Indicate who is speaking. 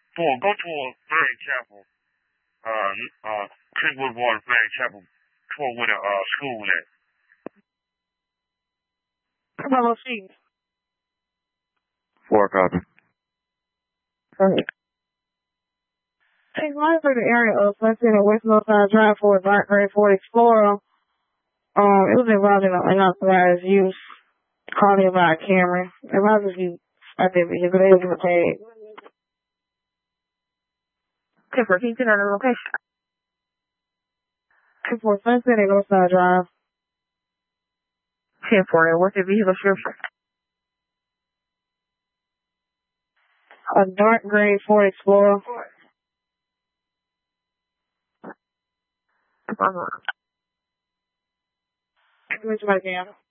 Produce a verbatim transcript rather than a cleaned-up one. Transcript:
Speaker 1: Four, go to a Flag Chapel. Uh, uh, Creekwood Water Flag Chapel. Toward where the uh, school at.
Speaker 2: Hello, Chief.
Speaker 3: Four copy.
Speaker 2: Okay. Hey, mine for the area of Sunset and West Northside Drive for a dark gray Ford Explorer. Um, it was involved in an unauthorized use. Calling about a camera. It was if you I think because they was a tag. Okay, for can you get on the location? Okay, for Sunset and Northside Drive. Ten forty. What's the vehicle description? A dark gray Ford Explorer. Uh-huh. Which one again?